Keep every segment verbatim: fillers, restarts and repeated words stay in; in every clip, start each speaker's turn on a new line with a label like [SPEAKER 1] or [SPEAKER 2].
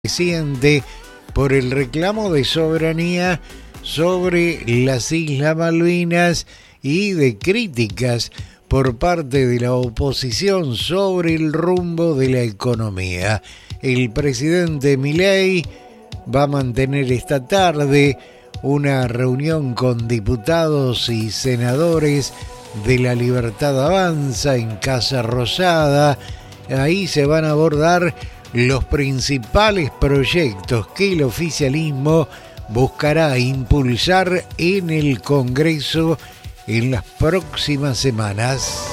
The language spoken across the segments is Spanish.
[SPEAKER 1] Presidente por el reclamo de soberanía sobre las Islas Malvinas y de críticas por parte de la oposición sobre el rumbo de la economía. El presidente Milei va a mantener esta tarde una reunión con diputados y senadores de La Libertad Avanza en Casa Rosada. Ahí se van a abordar los principales proyectos que el oficialismo buscará impulsar en el Congreso en las próximas semanas.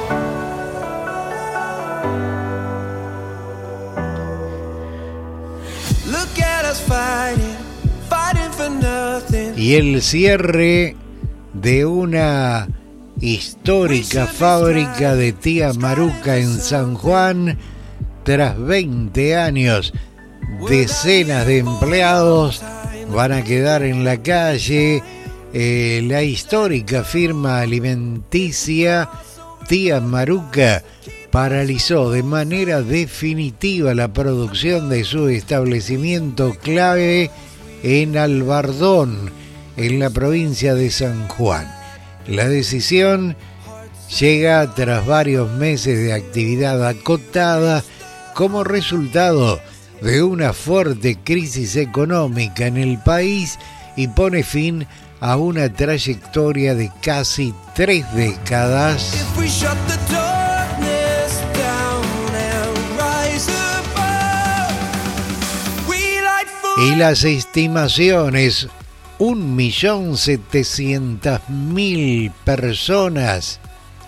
[SPEAKER 1] Y el cierre de una histórica fábrica de tía Maruca en San Juan. Tras veinte años, decenas de empleados van a quedar en la calle. Eh, la histórica firma alimenticia Tía Maruca paralizó de manera definitiva la producción de su establecimiento clave en Albardón, en la provincia de San Juan. La decisión llega tras varios meses de actividad acotada como resultado de una fuerte crisis económica en el país y pone fin a una trayectoria de casi tres décadas. Y las estimaciones, un millón setecientas mil personas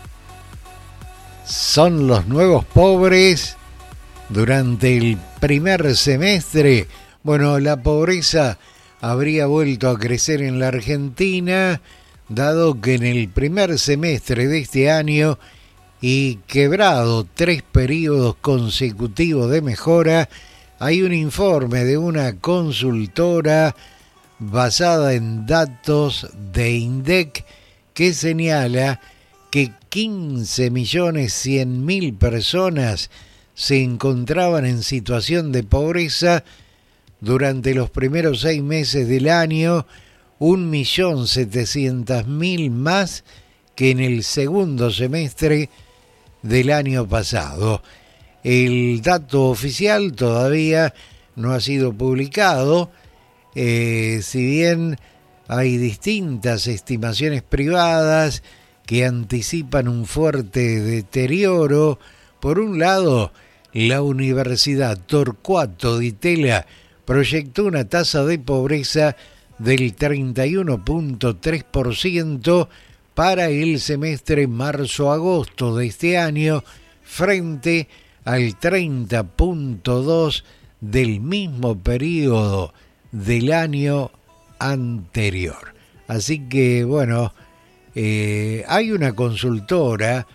[SPEAKER 1] son los nuevos pobres durante el primer semestre. Bueno, la pobreza habría vuelto a crecer en la Argentina, dado que en el primer semestre de este año, y quebrado tres periodos consecutivos de mejora, hay un informe de una consultora basada en datos de INDEC que señala que quince millones cien mil personas se encontraban en situación de pobreza durante los primeros seis meses del año, un millón setecientos mil más que en el segundo semestre del año pasado. El dato oficial todavía no ha sido publicado, eh, si bien hay distintas estimaciones privadas que anticipan un fuerte deterioro. Por un lado, la Universidad Torcuato Di Tella proyectó una tasa de pobreza del treinta y uno punto tres por ciento para el semestre marzo-agosto de este año, frente al treinta punto dos por ciento del mismo periodo del año anterior. Así que, bueno, eh, hay una consultora,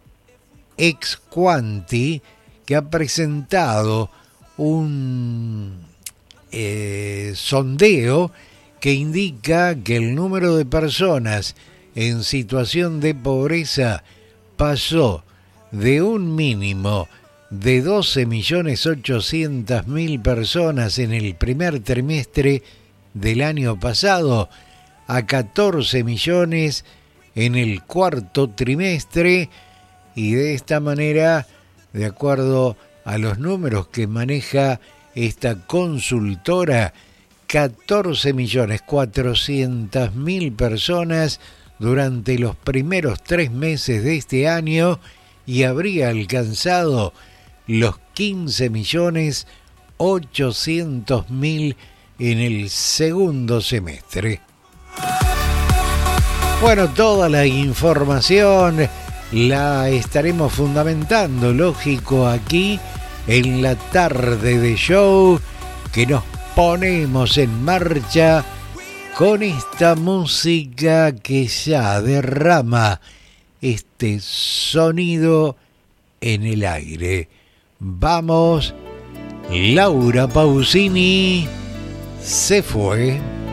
[SPEAKER 1] Exquanti, que ha presentado un eh, sondeo que indica que el número de personas en situación de pobreza pasó de un mínimo de doce millones ochocientas mil personas en el primer trimestre del año pasado a catorce millones en el cuarto trimestre, y de esta manera, de acuerdo a los números que maneja esta consultora, catorce millones cuatrocientas mil personas durante los primeros tres meses de este año, y habría alcanzado los quince millones ochocientos mil en el segundo semestre. Bueno, toda la información la estaremos fundamentando, lógico, aquí en la tarde de show, que nos ponemos en marcha con esta música que ya derrama este sonido en el aire. Vamos, Laura Pausini se fue.